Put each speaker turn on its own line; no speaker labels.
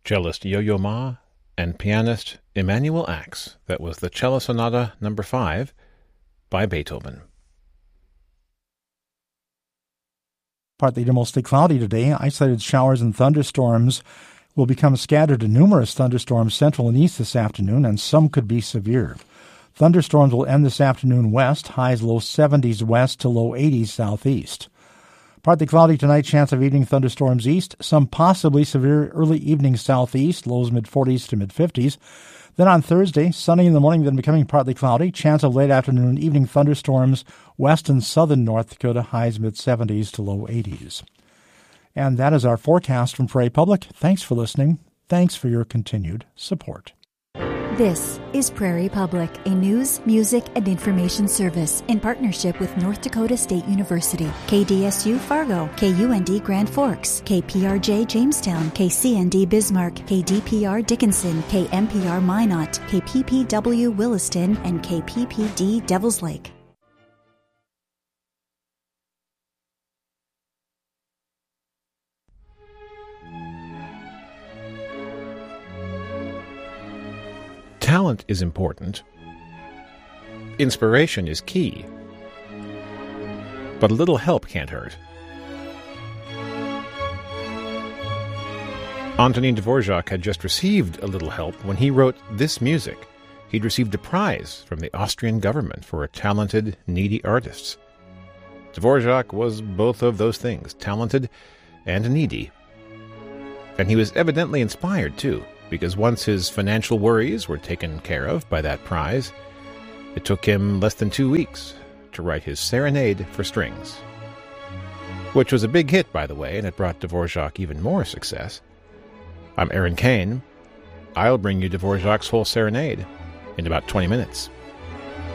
cellist Yo-Yo Ma, and pianist Emanuel Ax. That was the Cello Sonata No. 5 by Beethoven.
Partly to mostly cloudy today. Isolated showers and thunderstorms will become scattered to numerous thunderstorms central and east this afternoon, and some could be severe. Thunderstorms will end this afternoon west, highs low 70s west to low 80s southeast. Partly cloudy tonight, chance of evening thunderstorms east, some possibly severe early evening southeast, lows mid-40s to mid-50s. Then on Thursday, sunny in the morning, then becoming partly cloudy, chance of late afternoon and evening thunderstorms west and southern North Dakota, highs mid-70s to low 80s. And that is our forecast from Prairie Public. Thanks for listening. Thanks for your continued support.
This is Prairie Public, a news, music, and information service in partnership with North Dakota State University, KDSU Fargo, KUND Grand Forks, KPRJ Jamestown, KCND Bismarck, KDPR Dickinson, KMPR Minot, KPPW Williston, and KPPD Devils Lake.
Talent is important. Inspiration is key. But a little help can't hurt. Antonin Dvorak had just received a little help when he wrote this music. He'd received a prize from the Austrian government for talented, needy artists. Dvorak was both of those things, talented and needy. And he was evidently inspired, too, because once his financial worries were taken care of by that prize, it took him less than 2 weeks to write his Serenade for Strings. Which was a big hit, by the way, and it brought Dvorak even more success. I'm Aaron Kane. I'll bring you Dvorak's whole Serenade in about 20 minutes.